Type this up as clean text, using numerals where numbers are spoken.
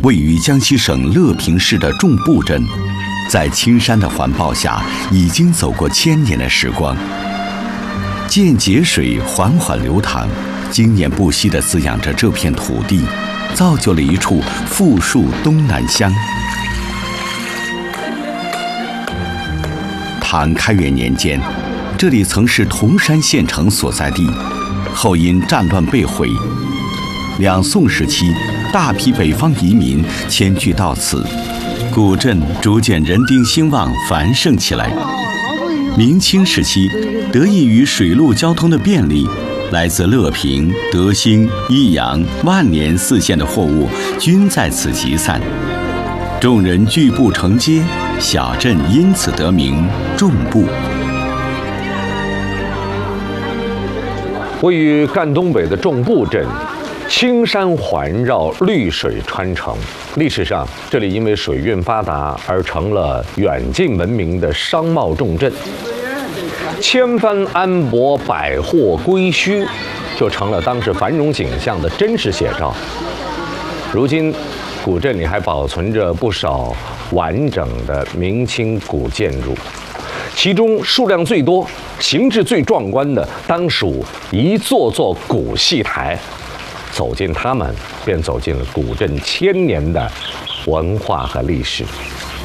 位于江西省乐平市的众埠镇，在青山的环抱下，已经走过1000年的时光。涧节水缓缓流淌，经年不息地滋养着这片土地，造就了一处富庶东南乡。唐开元年间，这里曾是铜山县城所在地，后因战乱被毁。两宋时期，大批北方移民迁居到此，古镇逐渐人丁兴旺，繁盛起来。明清时期，得益于水陆交通的便利，来自乐平、德兴、益阳、万年4县的货物均在此集散，众人聚埠成街，小镇因此得名众埠。 位于赣东北的众埠镇，青山环绕，绿水穿城。历史上，这里因为水运发达而成了远近闻名的商贸重镇。千帆安泊，百货归墟，就成了当时繁荣景象的真实写照。如今，古镇里还保存着不少完整的明清古建筑，其中数量最多、形制最壮观的，当属一座座古戏台。走进它们，便走进了古镇1000年的文化和历史。